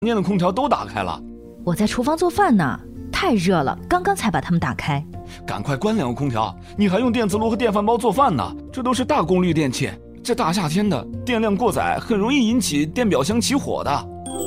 间的空调都打开了。 我在厨房做饭呢，太热了，刚刚才把它们打开。 赶快关2个空调，你还用电磁炉和电饭煲做饭呢，这都是大功率电器，这大夏天的电量过载很容易引起电表箱起火的。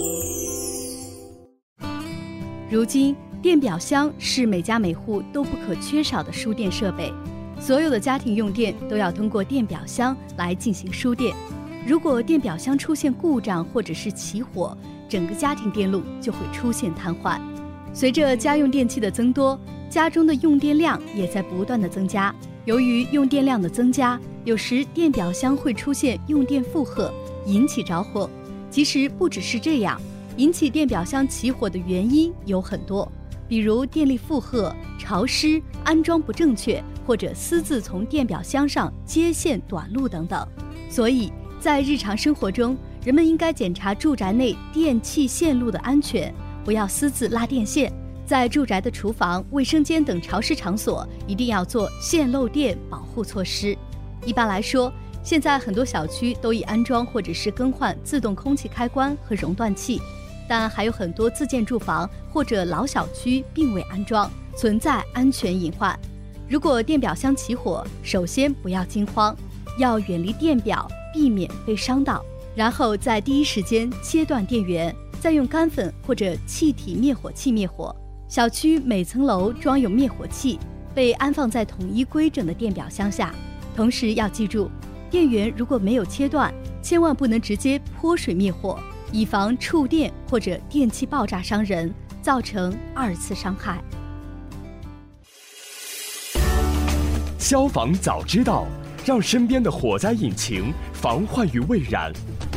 如今电表箱是每家每户都不可缺少的输电设备，所有的家庭用电都要通过电表箱来进行输电。如果电表箱出现故障或者是起火，整个家庭电路就会出现瘫痪。随着家用电器的增多，家中的用电量也在不断的增加。由于用电量的增加，有时电表箱会出现用电负荷，引起着火。其实不只是这样，引起电表箱起火的原因有很多，比如电力负荷、潮湿、安装不正确，或者私自从电表箱上接线短路等等。所以在日常生活中，人们应该检查住宅内电气线路的安全，不要私自拉电线。在住宅的厨房、卫生间等潮湿场所，一定要做线漏电保护措施。一般来说，现在很多小区都已安装或者是更换自动空气开关和熔断器，但还有很多自建住房或者老小区并未安装，存在安全隐患。如果电表箱起火，首先不要惊慌，要远离电表，避免被伤到，然后在第一时间切断电源，再用干粉或者气体灭火器灭火。小区每层楼装有灭火器，被安放在统一规整的电表箱下。同时要记住，电源如果没有切断，千万不能直接泼水灭火，以防触电或者电器爆炸伤人，造成2次伤害。 消防早知道，让身边的火灾引擎防患于未然。